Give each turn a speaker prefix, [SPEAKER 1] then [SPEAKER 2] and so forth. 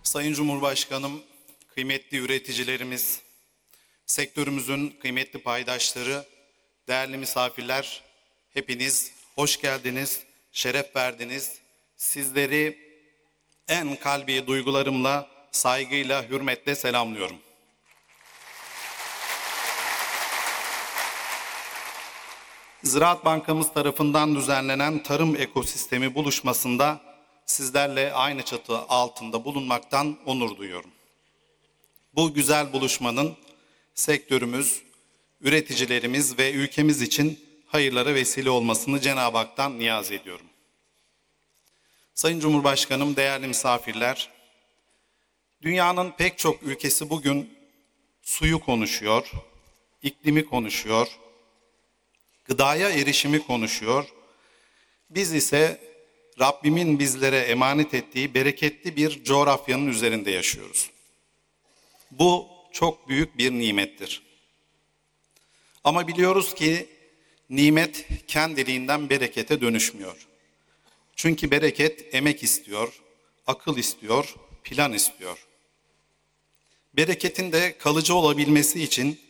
[SPEAKER 1] Sayın Cumhurbaşkanım, kıymetli üreticilerimiz, sektörümüzün kıymetli paydaşları, değerli misafirler, hepiniz hoş geldiniz, şeref verdiniz. Sizleri en kalbi duygularımla, saygıyla, hürmetle selamlıyorum. Ziraat Bankamız tarafından düzenlenen Tarım Ekosistemi buluşmasında sizlerle aynı çatı altında bulunmaktan onur duyuyorum. Bu güzel buluşmanın sektörümüz, üreticilerimiz ve ülkemiz için hayırlara vesile olmasını Cenab-ı Hak'tan niyaz ediyorum. Sayın Cumhurbaşkanım, değerli misafirler, dünyanın pek çok ülkesi bugün suyu konuşuyor, iklimi konuşuyor, gıdaya erişimi konuşuyor. Biz ise Rabbimin bizlere emanet ettiği bereketli bir coğrafyanın üzerinde yaşıyoruz. Bu çok büyük bir nimettir. Ama biliyoruz ki nimet kendiliğinden berekete dönüşmüyor. Çünkü bereket emek istiyor, akıl istiyor, plan istiyor. Bereketin de kalıcı olabilmesi için